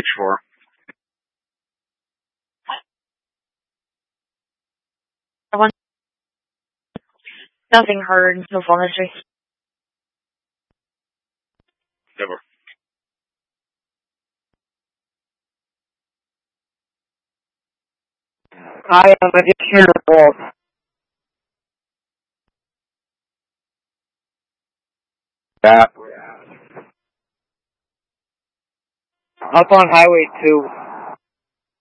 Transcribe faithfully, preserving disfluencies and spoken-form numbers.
for? I want nothing hard, no fun history. Never. I am a dictionary book. That. Up on Highway two.